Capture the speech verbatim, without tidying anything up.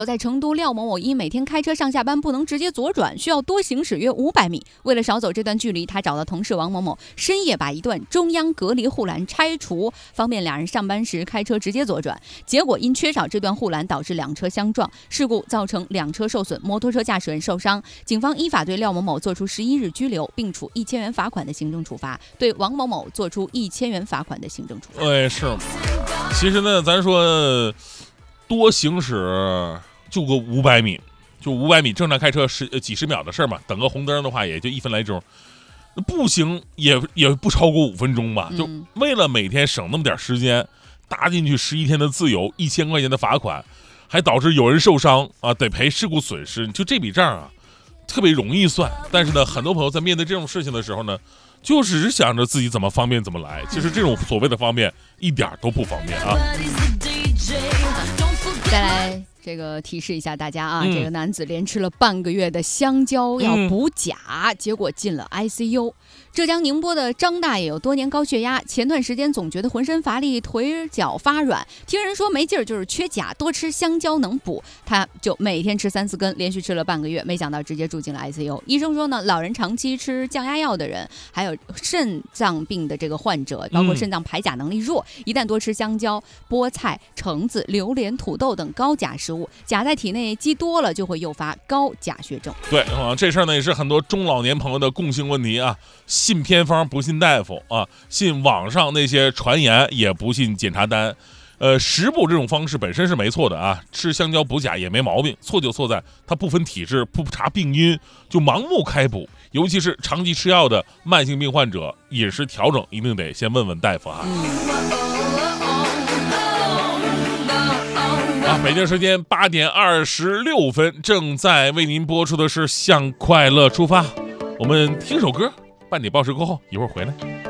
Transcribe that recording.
在成都，廖某某因每天开车上下班不能直接左转，需要多行驶约五百米。为了少走这段距离，他找到同事王某某，深夜把一段中央隔离护栏拆除，方便两人上班时开车直接左转。结果因缺少这段护栏，导致两车相撞，事故造成两车受损，摩托车驾驶人受伤。警方依法对廖某某作出十一日拘留，并处一千元罚款的行政处罚，对王某某作出一千元罚款的行政处罚。 哎，是。其实呢，咱说多行驶就个五百米，就五百米，正常开车十几十秒的事儿嘛。等个红灯的话，也就一分来钟。步行也也不超过五分钟吧。就为了每天省那么点时间，搭进去十一天的自由，一千块钱的罚款，还导致有人受伤啊，得赔事故损失。就这笔账啊，特别容易算。但是呢，很多朋友在面对这种事情的时候呢，就只是想着自己怎么方便怎么来。其实这种所谓的方便，一点都不方便啊。 再来这个提示一下大家啊、嗯，这个男子连吃了半个月的香蕉要补钾、嗯，结果进了 I C U。浙江宁波的张大爷有多年高血压，前段时间总觉得浑身乏力，腿脚发软，听人说没劲儿就是缺钾，多吃香蕉能补，他就每天吃三四根，连续吃了半个月，没想到直接住进了 I C U。医生说呢，老人长期吃降压药的人，还有肾脏病的这个患者，包括肾脏排钾能力弱，嗯、一旦多吃香蕉、菠菜、橙子、榴莲、土豆等高钾食物，钾在体内积多了，就会诱发高钾血症。 对啊，这事儿呢也是很多中老年朋友的共性问题啊。信偏方不信大夫啊，信网上那些传言也不信检查单。呃，食补这种方式本身是没错的啊，吃香蕉补钾也没毛病，错就错在它不分体质，不查病因就盲目开补，尤其是长期吃药的慢性病患者，饮食调整一定得先问问大夫啊。啊，北京时间八点二十六分，正在为您播出的是《向快乐出发》，我们听首歌。半点报时过后，一会儿回来。